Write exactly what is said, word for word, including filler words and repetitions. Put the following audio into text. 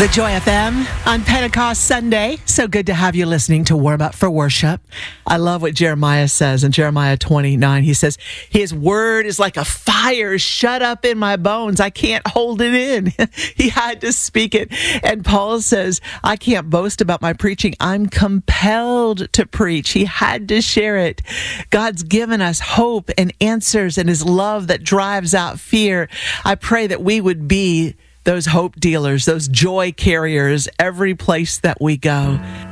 The Joy F M on Pentecost Sunday. So good to have you listening to Warm Up for Worship. I love what Jeremiah says in Jeremiah twenty-nine. He says, his word is like a fire shut up in my bones. I can't hold it in. He had to speak it. And Paul says, I can't boast about my preaching. I'm compelled to preach. He had to share it. God's given us hope and answers and his love that drives out fear. I pray that we would be those hope dealers, those joy carriers, every place that we go.